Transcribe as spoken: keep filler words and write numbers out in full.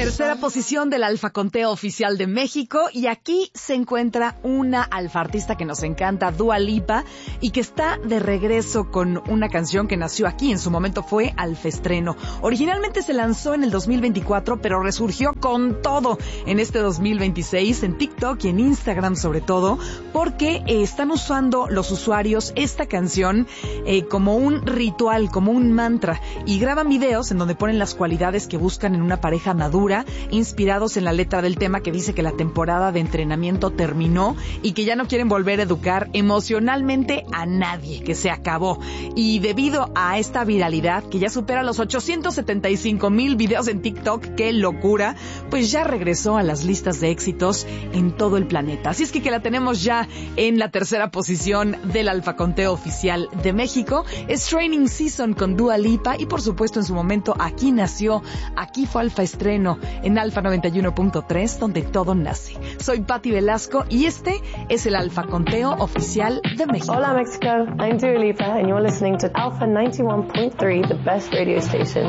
Tercera posición del Alfa Conteo Oficial de México, y aquí se encuentra una alfa artista que nos encanta, Dua Lipa, y que está de regreso con una canción que nació aquí, en su momento fue Alfa Estreno. Originalmente se lanzó en el dos mil veinticuatro, pero resurgió con todo en este dos mil veintiséis, en TikTok y en Instagram sobre todo, porque eh, están usando los usuarios esta canción eh, como un ritual, como un mantra, y graban videos en donde ponen las cualidades que buscan en una pareja madura, inspirados en la letra del tema que dice que la temporada de entrenamiento terminó y que ya no quieren volver a educar emocionalmente a nadie, que se acabó. Y debido a esta viralidad, que ya supera los ochocientos setenta y cinco mil videos en TikTok, ¡qué locura!, pues ya regresó a las listas de éxitos en todo el planeta. Así es que, que la tenemos ya en la tercera posición del Alfa Conteo Oficial de México. Es Training Season con Dua Lipa, y por supuesto en su momento aquí nació, aquí fue Alfa Estreno, en Alfa noventa y uno punto tres, donde todo nace. Soy Patti Velasco y este es el Alfa Conteo Oficial de México. Hola Mexico, I'm Dua Lipa and you're listening to Alpha ninety-one point three, the best radio station.